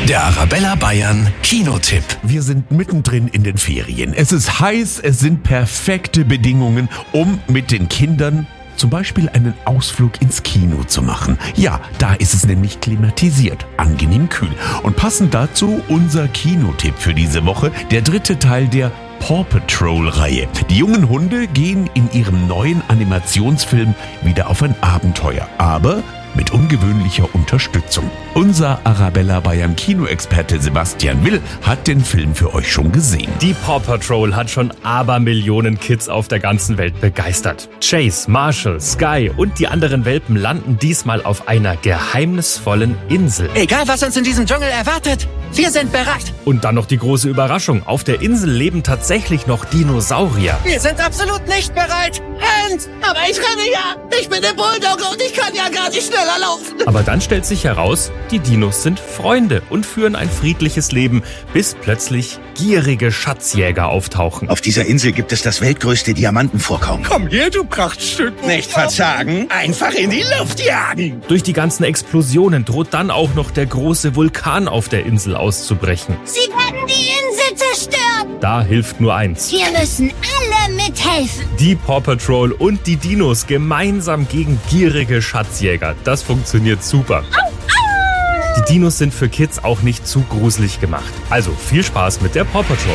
Der Arabella Bayern Kinotipp. Wir sind mittendrin in den Ferien. Es ist heiß, es sind perfekte Bedingungen, um mit den Kindern zum Beispiel einen Ausflug ins Kino zu machen. Ja, da ist es nämlich klimatisiert, angenehm kühl. Und passend dazu unser Kinotipp für diese Woche, der 3. Teil der Paw Patrol-Reihe. Die jungen Hunde gehen in ihrem neuen Animationsfilm wieder auf ein Abenteuer, aber mit ungewöhnlicher Unterstützung. Unser Arabella Bayern Kinoexperte Sebastian Will hat den Film für euch schon gesehen. Die Paw Patrol hat schon Abermillionen Kids auf der ganzen Welt begeistert. Chase, Marshall, Sky und die anderen Welpen landen diesmal auf einer geheimnisvollen Insel. Egal, was uns in diesem Dschungel erwartet, wir sind bereit. Und dann noch die große Überraschung. Auf der Insel leben tatsächlich noch Dinosaurier. Wir sind absolut nicht bereit. Hans, aber ich renne ja. Ich bin der Bulldogge und ich kann ja gar nicht schneller laufen. Aber dann stellt sich heraus, die Dinos sind Freunde und führen ein friedliches Leben, bis plötzlich gierige Schatzjäger auftauchen. Auf dieser Insel gibt es das weltgrößte Diamantenvorkommen. Komm her, du Prachtstück. Nicht verzagen, einfach in die Luft jagen. Durch die ganzen Explosionen droht dann auch noch der große Vulkan auf der Insel auszubrechen. Sie werden die Insel zerstören. Da hilft nur eins. Wir müssen alle mithelfen. Die Paw Patrol und die Dinos gemeinsam gegen gierige Schatzjäger. Das funktioniert super. Die Dinos sind für Kids auch nicht zu gruselig gemacht. Also viel Spaß mit der Paw Patrol.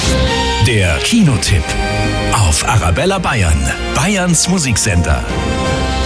Der Kinotipp auf Arabella Bayern, Bayerns Musiksender.